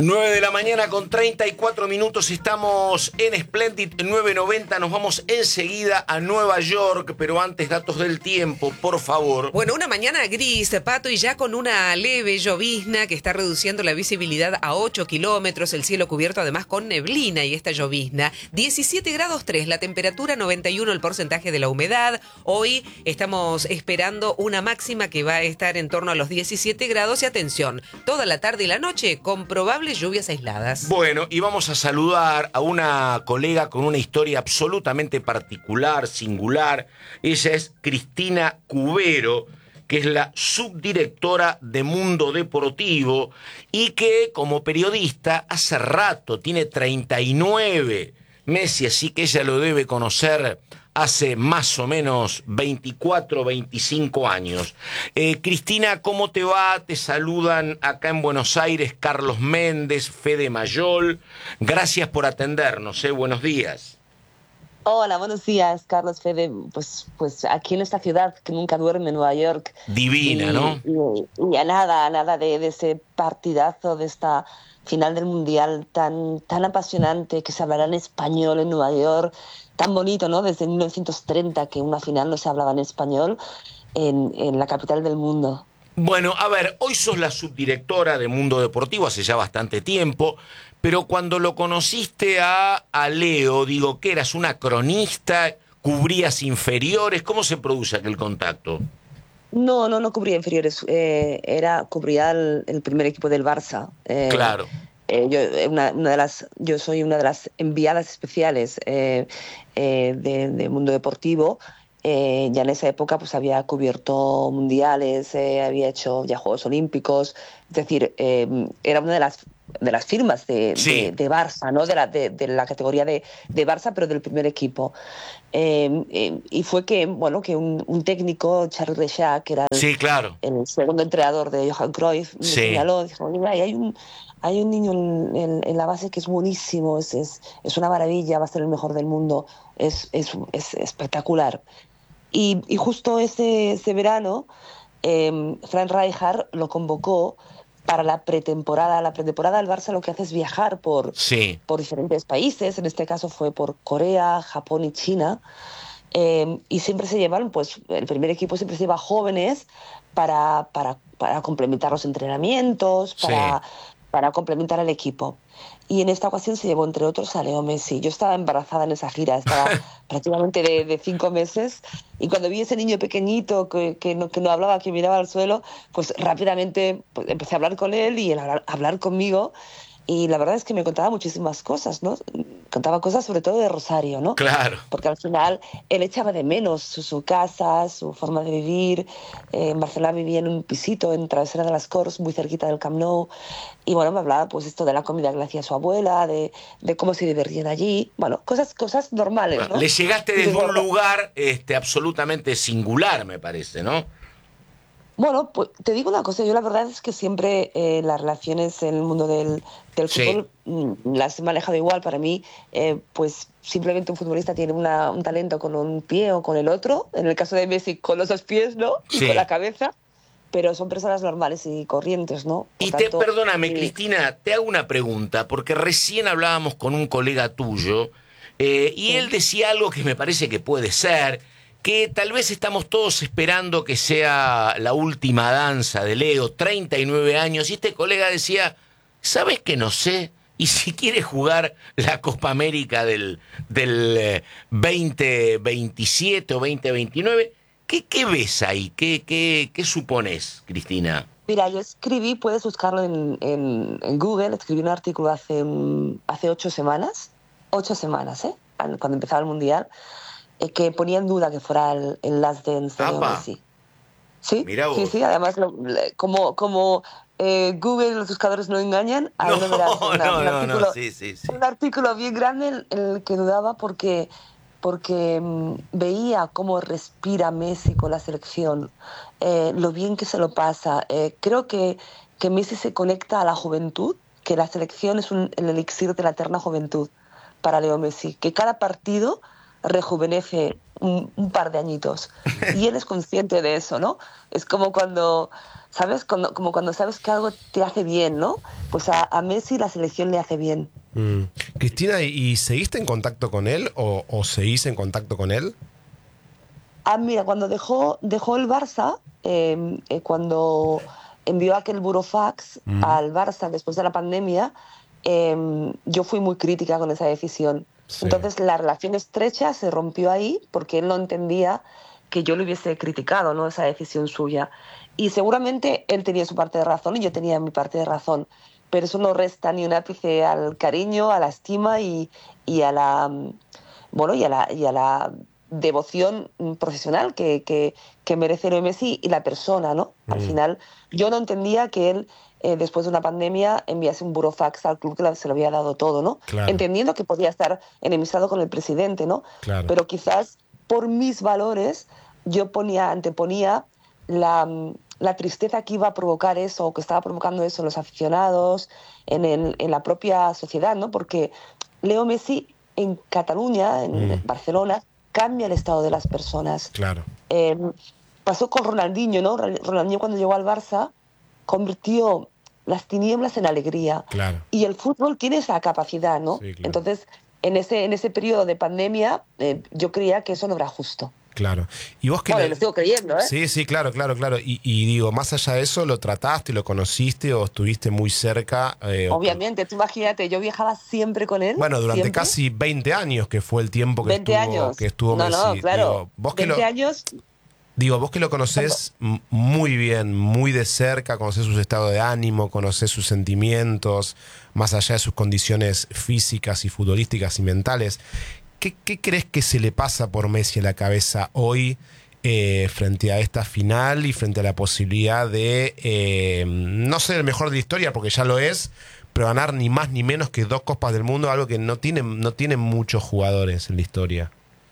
9 de la mañana con 34 minutos, estamos en Splendid 990, nos vamos enseguida a Nueva York, pero antes datos del tiempo, por favor. Bueno, una mañana gris, Pato, y ya con una leve llovizna que está reduciendo la visibilidad a 8 kilómetros, el cielo cubierto además con neblina y esta llovizna. 17 grados 3, la temperatura 91, el porcentaje de la humedad. Hoy estamos esperando una máxima que va a estar en torno a los 17 grados y atención, toda la tarde y la noche con probables lluvias aisladas. Bueno, y vamos a saludar a una colega con una historia absolutamente particular, singular. Ella es Cristina Cubero, que es la subdirectora de Mundo Deportivo y que como periodista hace rato, tiene 39 meses, así que ella lo debe conocer hace más o menos 24, 25 años. Cristina, ¿cómo te va? Te saludan acá en Buenos Aires Carlos Méndez, Fede Mayol. Gracias por atendernos, buenos días. Hola, buenos días, Carlos, Fede. Pues aquí en esta ciudad que nunca duerme, Nueva York. Divina, ¿no? Y a nada de ese partidazo, de esta final del Mundial tan apasionante, que se hablará en español en Nueva York, tan bonito, ¿no? Desde 1930 que una final no se hablaba en español en la capital del mundo. Bueno, a ver, hoy sos la subdirectora de Mundo Deportivo hace ya bastante tiempo, pero cuando lo conociste a Leo, digo, ¿qué eras? ¿Una cronista? ¿Cubrías inferiores? ¿Cómo se produce aquel contacto? No cubría inferiores, cubría el primer equipo del Barça. Claro. Yo soy una de las enviadas especiales de Mundo Deportivo. Ya en esa época pues había cubierto mundiales, había hecho ya Juegos Olímpicos, es decir, era una de las firmas de Barça, ¿no? de la categoría de Barça, pero del primer equipo. Y fue que un técnico, Charles Rechat, que era el segundo entrenador de Johan Cruyff, me señaló, dijo, mira, hay un niño en la base que es buenísimo, es una maravilla, va a ser el mejor del mundo, es espectacular. Y justo ese verano, Frank Rijkaard lo convocó para la pretemporada. La pretemporada del Barça lo que hace es viajar por diferentes países, en este caso fue por Corea, Japón y China, y siempre se llevan, pues el primer equipo siempre se lleva jóvenes para complementar los entrenamientos, para complementar el equipo. Y en esta ocasión se llevó, entre otros, a Leo Messi. Yo estaba embarazada en esa gira, estaba prácticamente de 5 meses, y cuando vi ese niño pequeñito que no hablaba, que miraba al suelo, pues rápidamente empecé a hablar con él y él a hablar conmigo. Y la verdad es que me contaba muchísimas cosas, ¿no? Contaba cosas sobre todo de Rosario, ¿no? Claro. Porque al final él echaba de menos su casa, su forma de vivir. En Barcelona vivía en un pisito en Travesera de las Corts, muy cerquita del Camp Nou. Y bueno, me hablaba pues esto de la comida que le hacía su abuela, de cómo se divertían allí. Bueno, cosas normales, ¿no? Le llegaste desde un lugar absolutamente singular, me parece, ¿no? Bueno, pues te digo una cosa, yo la verdad es que siempre las relaciones en el mundo del fútbol las he manejado igual. Para mí, pues simplemente un futbolista tiene un talento con un pie o con el otro, en el caso de Messi con los 2 pies, ¿no? Y con la cabeza, pero son personas normales y corrientes, ¿no? Perdóname, Cristina, te hago una pregunta, porque recién hablábamos con un colega tuyo y él decía algo que me parece que puede ser, que tal vez estamos todos esperando que sea la última danza de Leo, 39 años, y este colega decía, ¿sabes que no sé? Y si quiere jugar la Copa América del 2027 o 2029, ¿qué ves ahí? ¿Qué supones, Cristina? Mira, yo escribí, puedes buscarlo en Google, escribí un artículo hace 8 semanas, cuando empezaba el Mundial, que ponía en duda que fuera el Last Dance de Leo Messi. ¿Sí? Mirá vos. Sí, además, como Google, los buscadores no engañan, ahí no verás un artículo bien grande en el que dudaba porque veía cómo respira Messi con la selección, lo bien que se lo pasa. Creo que Messi se conecta a la juventud, que la selección es el elixir de la eterna juventud para Leo Messi, que cada partido rejuvenece un par de añitos. Y él es consciente de eso, ¿no? Es como cuando, ¿sabes? Como cuando sabes que algo te hace bien, ¿no? pues a Messi la selección le hace bien. Cristina, ¿y seguiste en contacto con él o seguís en contacto con él? Mira, cuando dejó el Barça, cuando envió aquel burofax al Barça después de la pandemia, yo fui muy crítica con esa decisión. Sí. Entonces la relación estrecha se rompió ahí porque él no entendía que yo le hubiese criticado, ¿no?, esa decisión suya. Y seguramente él tenía su parte de razón y yo tenía mi parte de razón, pero eso no resta ni un ápice al cariño, a la estima y a la, bueno, y a la devoción profesional que merece Leo Messi y la persona, ¿no? Al final, yo no entendía que él, después de una pandemia, enviase un burofax al club que se lo había dado todo, ¿no? Claro. Entendiendo que podía estar enemistado con el presidente, ¿no? Claro. Pero quizás por mis valores yo anteponía la tristeza que iba a provocar eso, o que estaba provocando eso en los aficionados, en la propia sociedad, ¿no? Porque Leo Messi en Cataluña, en Barcelona, cambia el estado de las personas. Claro. Pasó con Ronaldinho, ¿no? Ronaldinho, cuando llegó al Barça, convirtió las tinieblas en alegría. Claro. Y el fútbol tiene esa capacidad, ¿no? Sí, claro. Entonces, en ese periodo de pandemia, yo creía que eso no era justo. Claro. Y vos que Bueno, lo sigo creyendo, ¿eh? Sí, claro. Y digo, más allá de eso, ¿lo trataste, lo conociste o estuviste muy cerca? Obviamente, tú imagínate, yo viajaba siempre con él. Bueno, durante siempre. casi 20 años, que fue el tiempo que 20 años. estuvo No, Messi. claro. Digo, vos que 20 años. Digo, vos que lo conocés muy bien, muy de cerca, conocés su estado de ánimo, conocés sus sentimientos, más allá de sus condiciones físicas y futbolísticas y mentales. ¿Qué crees que se le pasa por Messi a la cabeza hoy frente a esta final y frente a la posibilidad de no ser el mejor de la historia, porque ya lo es, pero ganar ni más ni menos que 2 Copas del Mundo, algo que no tienen muchos jugadores en la historia?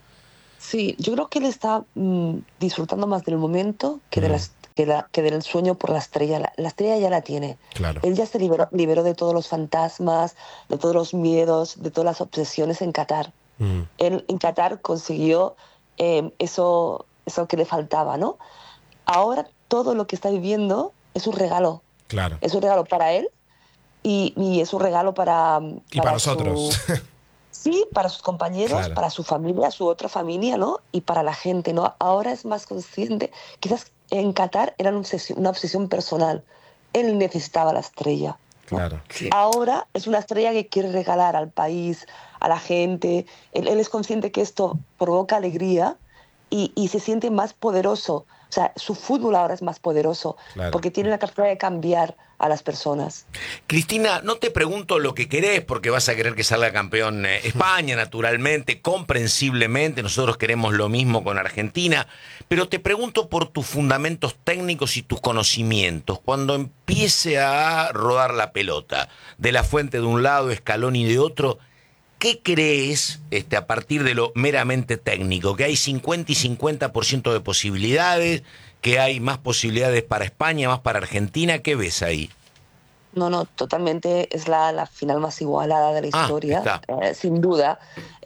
Sí, yo creo que él está disfrutando más del momento que, que del sueño por la estrella. La estrella ya la tiene. Claro. Él ya se liberó de todos los fantasmas, de todos los miedos, de todas las obsesiones en Qatar. Él en Qatar consiguió eso que le faltaba, ¿no? Ahora todo lo que está viviendo es un regalo. Claro. Es un regalo para él y es un regalo para nosotros. Sí, para sus compañeros, Claro. para su familia, su otra familia, ¿no? Y para la gente, ¿no? Ahora es más consciente. Quizás en Qatar era una obsesión personal. Él necesitaba la estrella, ¿no? Claro. Sí. Ahora es una estrella que quiere regalar al país, a la gente. Él es consciente que esto provoca alegría y se siente más poderoso. O sea, su fútbol ahora es más poderoso, Claro. porque tiene la capacidad de cambiar a las personas. Cristina, no te pregunto lo que querés, porque vas a querer que salga campeón España, naturalmente, comprensiblemente. Nosotros queremos lo mismo con Argentina. Pero te pregunto por tus fundamentos técnicos y tus conocimientos. Cuando empiece a rodar la pelota, de La Fuente de un lado, Scaloni de otro, ¿qué crees, a partir de lo meramente técnico? ¿Que hay 50 y 50% de posibilidades? ¿Que hay más posibilidades para España, más para Argentina? ¿Qué ves ahí? No, totalmente. Es la final más igualada de la historia, sin duda.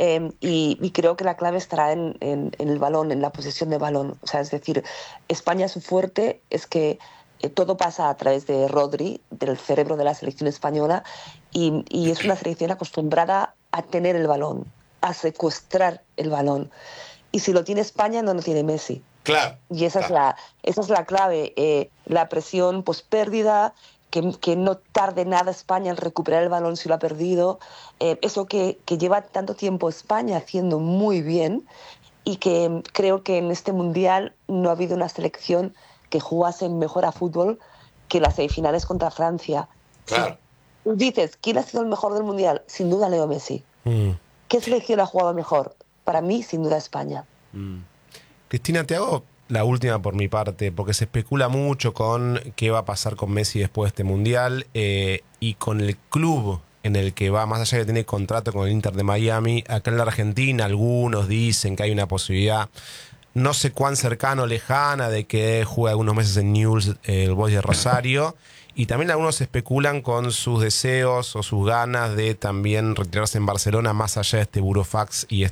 Y creo que la clave estará en el balón, en la posesión de balón. O sea, es decir, España, su fuerte es que todo pasa a través de Rodri, del cerebro de la selección española, y es una selección acostumbrada a tener el balón, a secuestrar el balón. Y si lo tiene España, no lo tiene Messi. Claro. Y esa es la clave. La presión pospérdida, que no tarde nada España en recuperar el balón si lo ha perdido. Eso que lleva tanto tiempo España haciendo muy bien, y que creo que en este Mundial no ha habido una selección que jugase mejor a fútbol que las semifinales contra Francia. Claro. Si dices, ¿quién ha sido el mejor del Mundial? Sin duda Leo Messi. ¿Qué selección ha jugado mejor? Para mí, sin duda, España. Cristina, te hago la última por mi parte, porque se especula mucho con qué va a pasar con Messi después de este Mundial y con el club en el que va, más allá de que tiene contrato con el Inter de Miami. Acá en la Argentina algunos dicen que hay una posibilidad, no sé cuán cercano o lejana, de que juegue algunos meses en Newell's, el Boys de Rosario. Y también algunos especulan con sus deseos o sus ganas de también retirarse en Barcelona, más allá de este burofax y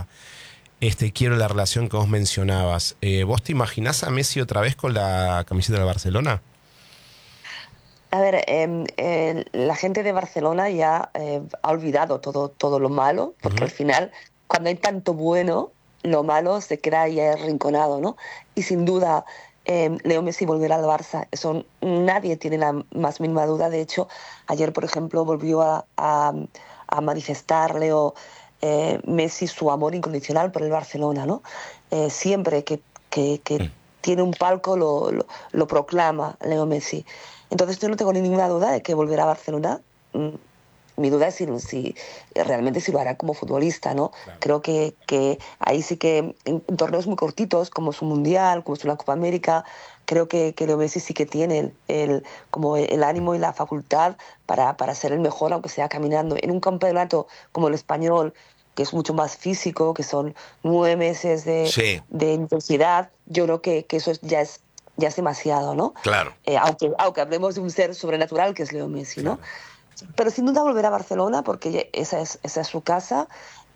quiero la relación que vos mencionabas. ¿Vos te imaginás a Messi otra vez con la camiseta de Barcelona? A ver, la gente de Barcelona ya ha olvidado todo lo malo, porque al final, cuando hay tanto bueno, lo malo se queda ya arrinconado, ¿no? Y sin duda, Leo Messi volverá al Barça. Eso nadie tiene la más mínima duda. De hecho, ayer, por ejemplo, volvió a manifestar Leo Messi su amor incondicional por el Barcelona, ¿no? Siempre que tiene un palco lo proclama Leo Messi. Entonces yo no tengo ninguna duda de que volverá a Barcelona. Mi duda es si realmente si lo hará como futbolista, ¿no? Claro. Creo que ahí sí que en torneos muy cortitos, como es un Mundial, como es una Copa América, creo que Leo Messi sí que tiene como el ánimo y la facultad para ser el mejor, aunque sea caminando. En un campeonato como el español, que es mucho más físico, que son 9 meses de intensidad, yo creo que eso ya es demasiado, ¿no? Claro. Aunque hablemos de un ser sobrenatural que es Leo Messi, ¿no? Claro. Pero sin duda volverá a Barcelona porque esa es su casa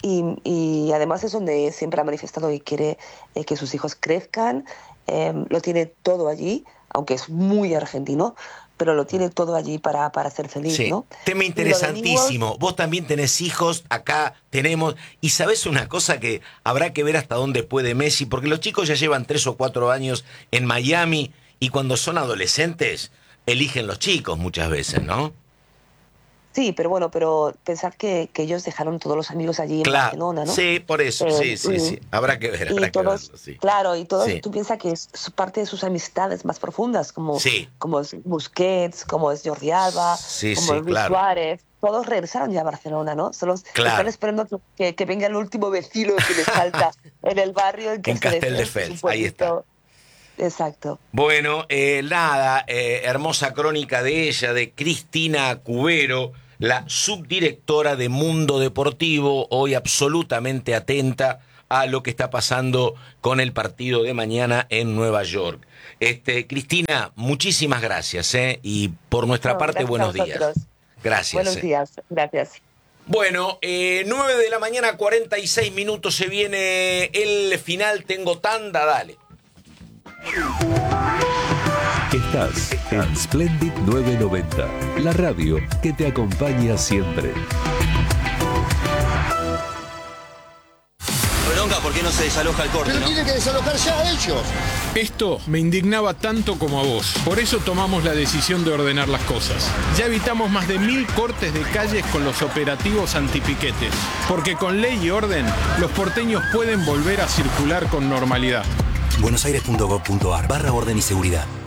y además es donde siempre ha manifestado y quiere que sus hijos crezcan. Lo tiene todo allí, aunque es muy argentino, pero lo tiene todo allí para ser feliz, ¿no? Tema interesantísimo. Vos también tenés hijos, acá tenemos. Y sabés una cosa que habrá que ver hasta dónde puede Messi, porque los chicos ya llevan 3 o 4 años en Miami y cuando son adolescentes eligen los chicos muchas veces, ¿no? Sí, pero bueno, pensar que ellos dejaron todos los amigos allí en Barcelona, ¿no? Sí, por eso, sí. Habrá que ver, sí. Claro, y todos, tú piensas que es parte de sus amistades más profundas, como es Busquets, como es Jordi Alba, como es Luis Suárez. Todos regresaron ya a Barcelona, ¿no? Solo están esperando que venga el último vecino que les falta en el barrio. En Castelldefels, ahí está. Exacto. Bueno, hermosa crónica de ella, de Cristina Cubero, la subdirectora de Mundo Deportivo, hoy absolutamente atenta a lo que está pasando con el partido de mañana en Nueva York. Cristina, muchísimas gracias, y por nuestra parte, buenos días. Gracias. Buenos días, gracias. Bueno, 9 de la mañana, 46 minutos, se viene el final, tengo tanda, dale. Estás en Splendid 990, la radio que te acompaña siempre. Bronca, ¿por qué no se desaloja el corte? Pero tiene que desalojar ya ellos. Esto me indignaba tanto como a vos. Por eso tomamos la decisión de ordenar las cosas. Ya evitamos más de 1000 cortes de calles con los operativos antipiquetes. Porque con ley y orden, los porteños pueden volver a circular con normalidad. buenosaires.gov.ar/orden y seguridad.